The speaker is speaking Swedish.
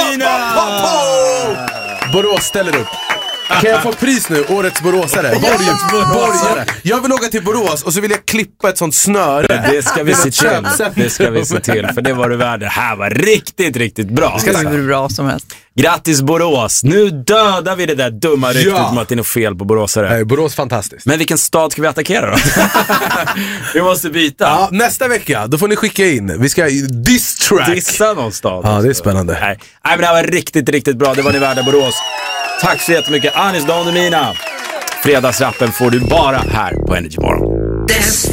Borås ställer upp. Kan jag få pris nu? Årets boråsare. Borgare. Jag vill åka till Borås och så vill jag klippa ett sånt snöre. Det ska vi se till. Det ska vi se till. För det var du värd. Det här var riktigt, riktigt bra. Det är bra som helst. Grattis Borås. Nu dödar vi det där dumma ryktet om att det är något fel på boråsare. Nej, Borås fantastiskt. Men vilken stad ska vi attackera då? Vi måste byta. Ja, nästa vecka, då får ni skicka in. Vi ska dissa någon stad. Ja, det är spännande. Nej, men det här var riktigt, riktigt bra. Det var ni värda, Borås. Tack så jättemycket, Anis Don Demina. Fredagsrappen får du bara här på Energy Morgon.